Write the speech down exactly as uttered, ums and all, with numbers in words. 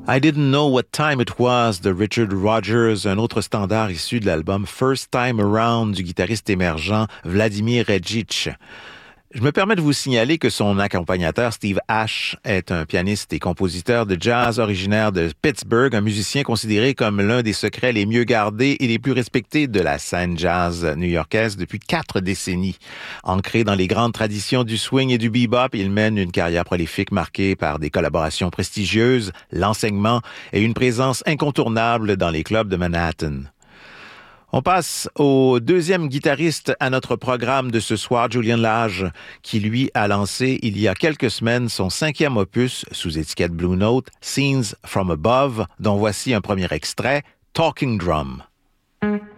I Didn't Know What Time It Was de Richard Rodgers, un autre standard issu de l'album First Time Around du guitariste émergent Vladimir Regic. Je me permets de vous signaler que son accompagnateur Steve Ash est un pianiste et compositeur de jazz originaire de Pittsburgh, un musicien considéré comme l'un des secrets les mieux gardés et les plus respectés de la scène jazz new-yorkaise depuis quatre décennies. Ancré dans les grandes traditions du swing et du bebop, il mène une carrière prolifique marquée par des collaborations prestigieuses, l'enseignement et une présence incontournable dans les clubs de Manhattan. On passe au deuxième guitariste à notre programme de ce soir, Julian Lage, qui lui a lancé il y a quelques semaines son cinquième opus sous étiquette Blue Note, Scenes from Above, dont voici un premier extrait, Talking Drum.